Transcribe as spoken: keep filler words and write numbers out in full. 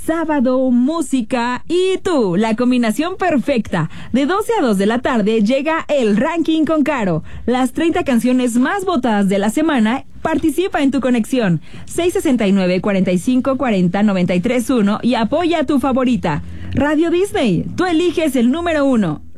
sábado, música y tú, la combinación perfecta. De doce a dos de la tarde llega el Ranking con Caro. Las treinta canciones más votadas de la semana. Participa en tu conexión. seis sesenta y nueve, cuarenta y cinco, cuarenta, noventa y tres, uno y apoya a tu favorita. Radio Disney, tú eliges el número uno.